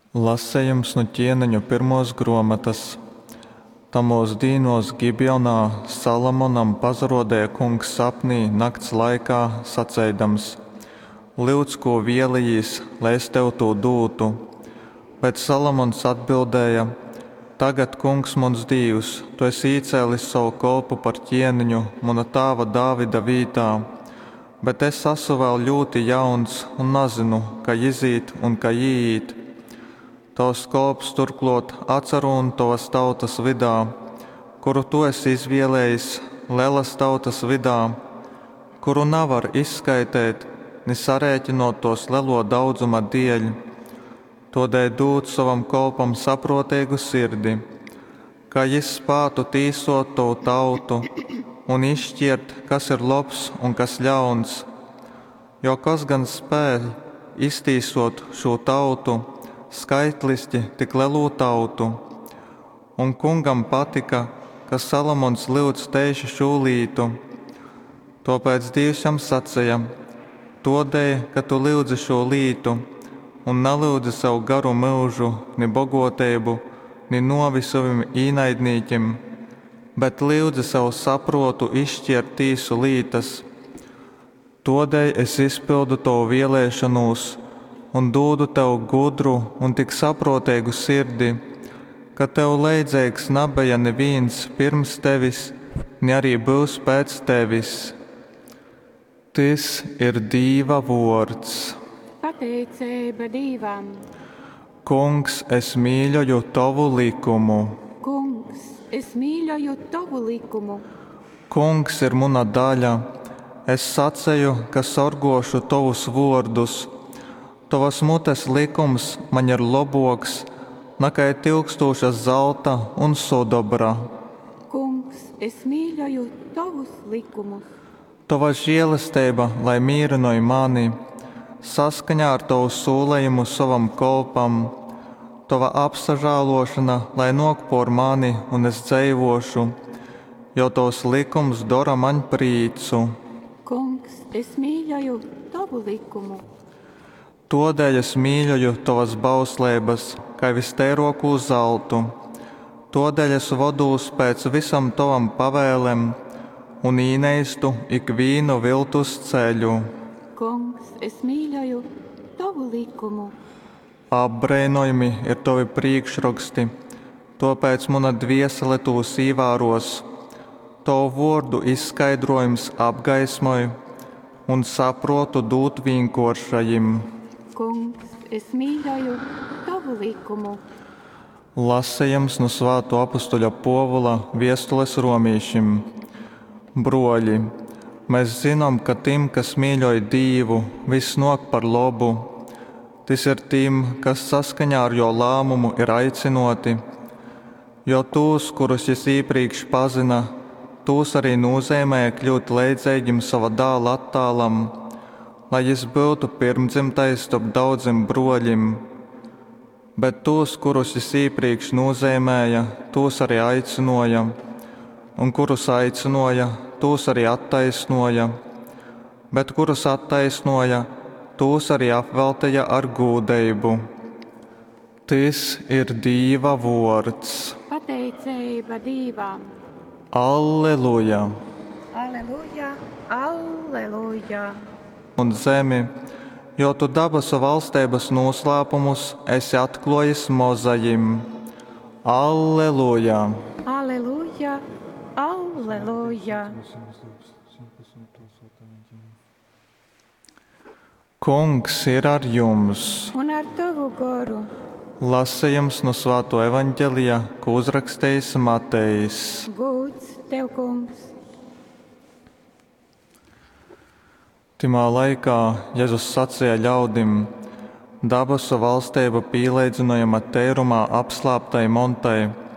Lasējums no ķieneņu pirmos grāmatas. Tamos dīnos Gibionā Salamonam pazarodēja kungs sapnī nakts laikā sacēdams: Lūdz, ko vielījīs, lai es tev to dūtu. Bet Salamons atbildēja: Tagad, kungs mans Dievs, tu esi īcēlis savu kolpu par ķieneņu mana tāva Dāvida vītā, bet es esmu vēl ļoti jauns un nezinu, kā izīt un kā iīt. Tavs kolps turklot atceru un tavas tautas vidā, kuru tu esi izvēlējis lielas tautas vidā, kuru nevar izskaitēt, ne sarēķinot tos lielo daudzuma dēļ. Todēļ dod savam kolpam saprotīgu sirdi, ka viņš spētu tīsot to tautu un izšķirt, kas ir labs un kas ļauns. Jo kas gan spēj iztīsot šo tautu, skaitliski tik lielu tautu. Un kungam patika, ka Salamons lūdz tieši šo lītu. Tāpēc Dievs jam sacīja: Todēļ, ka tu lūdzi šo lītu un nelūdzi savu garu mūžu, ni bogotību, ni novi saviem īnaidnīkiem, bet lūdzi savu saprotu izšķirt tīsu lītas. Todēļ es izpildu tavu vēlēšanos un dodu tev gudru un tik saprotīgu sirdi, ka tev līdzīgs nebija neviens pirms tevis, ne arī būs pēc tevis. Tas ir Dieva vārds. Pateicība Dievam. Kungs, es mīļoju tavu likumu. Kungs, es mīļoju tavu likumu. Kungs ir mana daļa. Es sacēju, ka sargošu tavus vārdus. Tavas mutes likums man ir labāks nekā 1000 zelta un sodobra. Kungs, es mīļoju tavus likumus. Tava žēlastība, lai mīrinoja mani, saskaņā ar tavu solījumu savam kolpam, tava apsažālošana, lai nok por mani un es dzīvošu, jo tavs likums dara man prīcu. Kungs, es mīļoju tavu likumu. Todēļ es mīļoju tavas bauslības, kā vistēroku zeltu. Todēļ es vados pēc visam tavam pavēlēm un īneistu ikvienu viltus ceļu. Kungs, es mīļoju tavu likumu. Apbrēnojami ir tavi priekšraksti, tāpēc mana dviesele tos īvēros. Tavu vārdu izskaidrojums apgaismoja un saprotu dot vienkāršajiem. Kungs, es mīļoju tavu likumu. Lasējums no Svētā apustuļa Pāvila vēstules romiešiem. Broļi, mēs zinām, ka tiem, kas mīļoja Dievu, viss nok par labu. Tas ir tiem, kas saskaņā ar jo lēmumu ir aicinoti, jo tos, kurus viņš iepriekš pazina, tos arī nozīmēja kļūt līdzīgiem sava dēla attēlam, lai viņš būtu pirmdzimtais starp daudziem broļiem. Bet tos, kurus viņš iepriekš nozīmēja, tos arī aicinoja, un kurus aicinoja, tos arī attaisnoja, bet kurus attaisnoja, tos arī apveltīja ar godību. Tas ir Dieva vārds. Pateicība Dievam. Alleluja! Alleluja, alleluja. Un zemi, jo tu dabasu valstības noslēpumus esi atklājis mozajiem. Alleluja! Alleluja, alleluja. Kungs ir ar jums. Un ar tavu garu. Lasījums no Svētā evaņģēlijā, ko uzrakstījis Matejs. Gods tev, kungs. Timā laikā Jēzus sacīja ļaudim: Dabasu valstība pīlīdzinojama tērumā apslāptai montai,